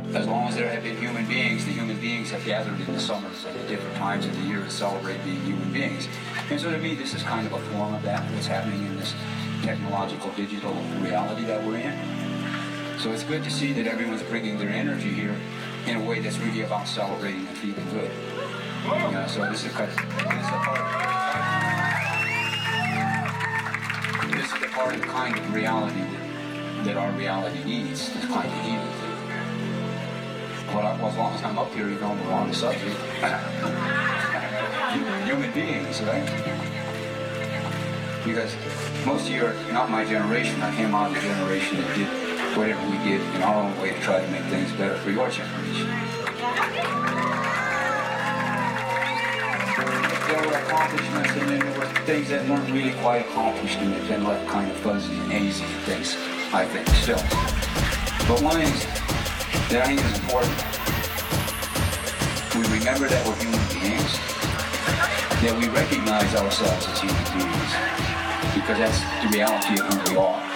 As long as there have been human beings, the human beings have gathered in the summers and at different times of the year to celebrate being human beings. And so to me, this is kind of a form of that, what's happening in this technological, digital reality that we're in. So it's good to see that everyone's bringing their energy here in a way that's really about celebrating and feeling good. You know, so this is the part of the kind of reality that our reality needs, this kind of healing. Well, as long as I'm up here, you know, we're on the subject. Human beings, right? Because most of you are not my generation. I came out of the generation that did whatever we did in our own way to try to make things better for your generation. There were accomplishments, and then there were things that weren't really quite accomplished, and they've been left kind of fuzzy and hazy things, I think, still. But one thing that I think is important, we remember that we're human beings, that we recognize ourselves as human beings, because that's the reality of who we are.